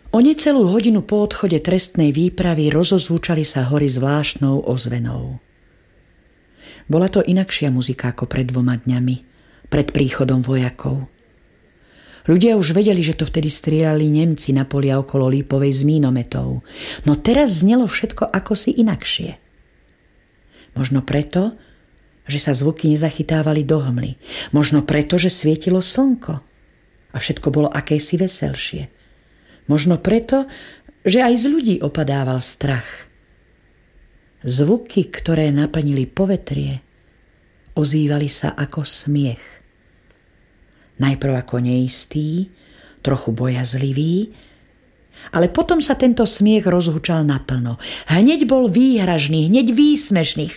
O necelú hodinu po odchode trestnej výpravy rozozvučali sa hory zvláštnou ozvenou. Bola to inakšia muzika ako pred 2 dňami, pred príchodom vojakov. Ľudia už vedeli, že to vtedy strieľali Nemci na polia okolo Lípovej z mínometov, no teraz znelo všetko akosi inakšie. Možno preto, že sa zvuky nezachytávali do hmly, možno preto, že svietilo slnko a všetko bolo akési veselšie. Možno preto, že aj z ľudí opadával strach. Zvuky, ktoré naplnili povetrie, ozývali sa ako smiech. Najprv ako neistý, trochu bojazlivý, ale potom sa tento smiech rozhučal naplno. Hneď bol výhražný, hneď výsmešný.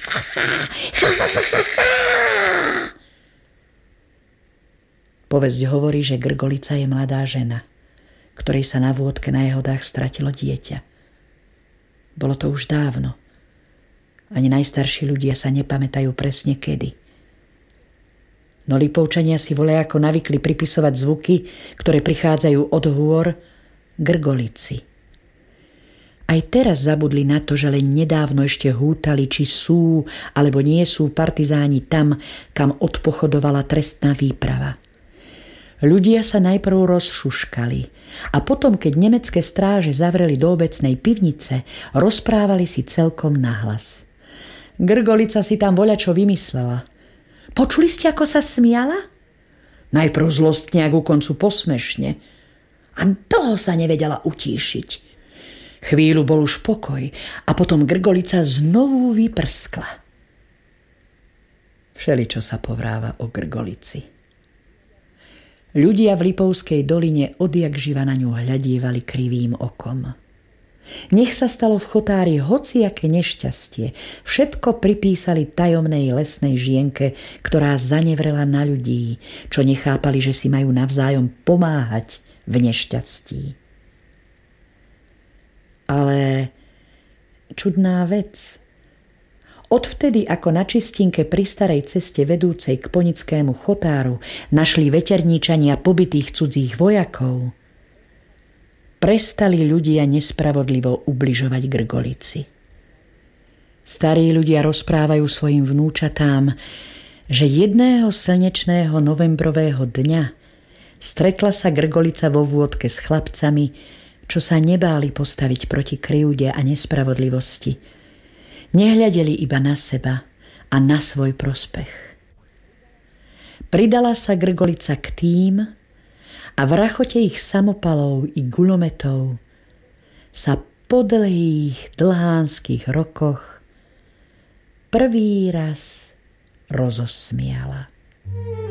Povesť hovorí, že Grgolica je mladá žena, ktorej sa na vôdke na Jahodách stratilo dieťa. Bolo to už dávno. Ani najstarší ľudia sa nepamätajú presne kedy. No Lipovčania si voľajako navykli pripisovať zvuky, ktoré prichádzajú od hôr, Grgolici. Aj teraz zabudli na to, že len nedávno ešte hútali, či sú alebo nie sú partizáni tam, kam odpochodovala trestná výprava. Ľudia sa najprv rozšuškali a potom, keď nemecké stráže zavreli do obecnej pivnice, rozprávali si celkom nahlas. Grgolica si tam voľačo vymyslela. Počuli ste, ako sa smiala? Najprv zlostne a ku koncu posmešne. A dlho sa nevedela utíšiť. Chvíľu bol už pokoj a potom Grgolica znovu vyprskla. Všeličo sa povráva o Grgolici. Ľudia v Lipovskej doline odjakživa na ňu hľadievali krivým okom. Nech sa stalo v Chotári hociaké nešťastie, všetko pripísali tajomnej lesnej žienke, ktorá zanevrela na ľudí, čo nechápali, že si majú navzájom pomáhať v nešťastí. Ale čudná vec. Odvtedy, ako na čistinke pri starej ceste vedúcej k Ponickému Chotáru našli veterníčania pobytých cudzích vojakov, prestali ľudia nespravodlivo ubližovať Grgolici. Starí ľudia rozprávajú svojim vnúčatám, že jedného slnečného novembrového dňa stretla sa Grgolica vo vôdke s chlapcami, čo sa nebáli postaviť proti krivde a nespravodlivosti. Nehľadeli iba na seba a na svoj prospech. Pridala sa Grgolica k tým a v rachote ich samopalov i gulometov sa po dlhých dlhánskych rokoch prvý raz rozosmiala.